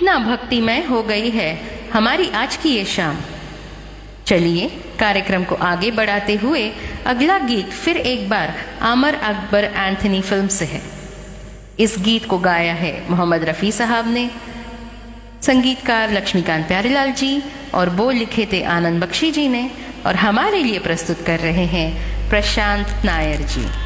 कितना भक्तिमय हो गई है हमारी आज की ये शाम। चलिए कार्यक्रम को आगे बढ़ाते हुए अगला गीत फिर एक बार आमर अकबर एंथनी फिल्म से है। इस गीत को गाया है मोहम्मद रफ़ी साहब ने, संगीतकार लक्ष्मीकांत प्यारेलाल जी, और बोल लिखे थे आनंद बख्शी जी ने, और हमारे लिए प्रस्तुत कर रहे हैं प्रशांत नायर जी।